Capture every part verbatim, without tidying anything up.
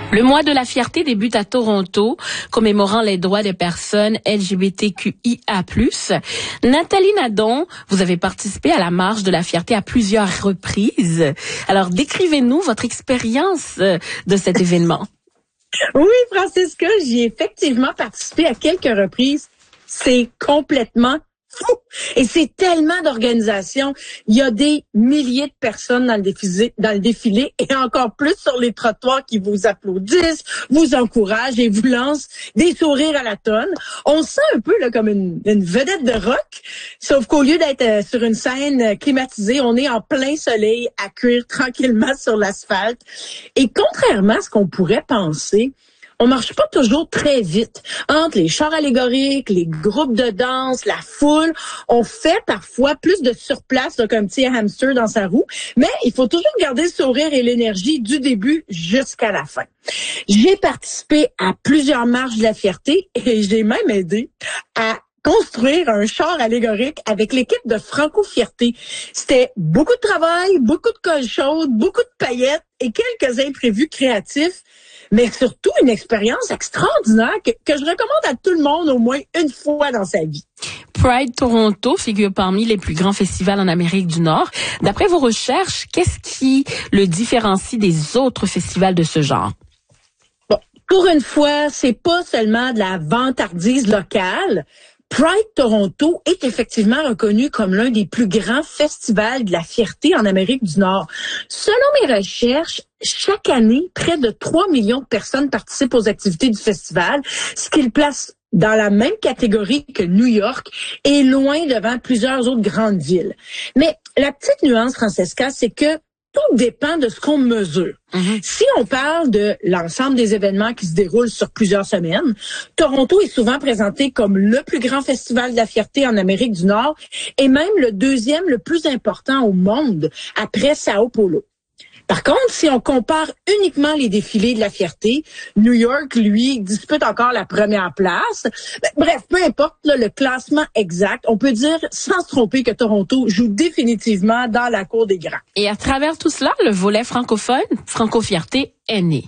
Le mois de la fierté débute à Toronto, commémorant les droits des personnes L G B T Q I A plus. Nathalie Nadon, vous avez participé à la marche de la fierté à plusieurs reprises. Alors, décrivez-nous votre expérience de cet événement. Oui, Francisca, j'y ai effectivement participé à quelques reprises. C'est complètement fou. Et c'est tellement d'organisations. Il y a des milliers de personnes dans le défilé, dans le défilé et encore plus sur les trottoirs qui vous applaudissent, vous encouragent et vous lancent des sourires à la tonne. On se sent un peu là, comme une, une vedette de rock, sauf qu'au lieu d'être sur une scène climatisée, on est en plein soleil à cuire tranquillement sur l'asphalte. Et contrairement à ce qu'on pourrait penser, on marche pas toujours très vite. Entre les chars allégoriques, les groupes de danse, la foule, on fait parfois plus de surplace là, comme petit hamster dans sa roue, mais il faut toujours garder le sourire et l'énergie du début jusqu'à la fin. J'ai participé à plusieurs marches de la fierté et j'ai même aidé à construire un char allégorique avec l'équipe de Franco-Fierté. C'était beaucoup de travail, beaucoup de colle chaude, beaucoup de paillettes et quelques imprévus créatifs, mais surtout une expérience extraordinaire que, que je recommande à tout le monde au moins une fois dans sa vie. Pride Toronto figure parmi les plus grands festivals en Amérique du Nord. D'après vos recherches, qu'est-ce qui le différencie des autres festivals de ce genre? Bon, pour une fois, c'est pas seulement de la vantardise locale. Pride Toronto est effectivement reconnu comme l'un des plus grands festivals de la fierté en Amérique du Nord. Selon mes recherches, chaque année, près de trois millions de personnes participent aux activités du festival, ce qui le place dans la même catégorie que New York et loin devant plusieurs autres grandes villes. Mais la petite nuance, Francesca, c'est que tout dépend de ce qu'on mesure. Mm-hmm. Si on parle de l'ensemble des événements qui se déroulent sur plusieurs semaines, Toronto est souvent présenté comme le plus grand festival de la fierté en Amérique du Nord et même le deuxième le plus important au monde après Sao Paulo. Par contre, si on compare uniquement les défilés de la fierté, New York, lui, dispute encore la première place. Bref, peu importe là, le classement exact, on peut dire sans se tromper que Toronto joue définitivement dans la cour des grands. Et à travers tout cela, le volet francophone, Franco-Fierté, est né.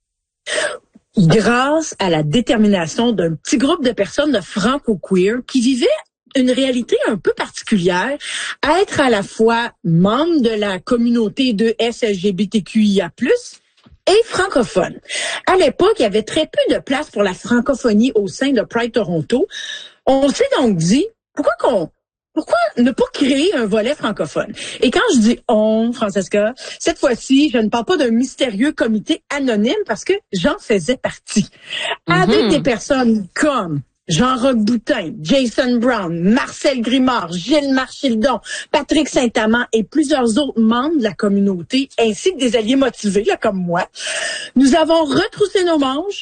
Grâce à la détermination d'un petit groupe de personnes de franco-queer qui vivaient une réalité un peu particulière, être à la fois membre de la communauté de S L G B T Q I A plus, et francophone. À l'époque, il y avait très peu de place pour la francophonie au sein de Pride Toronto. On s'est donc dit, pourquoi qu'on Pourquoi ne pas créer un volet francophone? Et quand je dis « on », Francesca, cette fois-ci, je ne parle pas d'un mystérieux comité anonyme parce que j'en faisais partie. Mm-hmm. Avec des personnes comme Jean-Roch Boutin, Jason Brown, Marcel Grimard, Gilles Marchildon, Patrick Saint-Amand et plusieurs autres membres de la communauté, ainsi que des alliés motivés, là, comme moi, nous avons retroussé nos manches,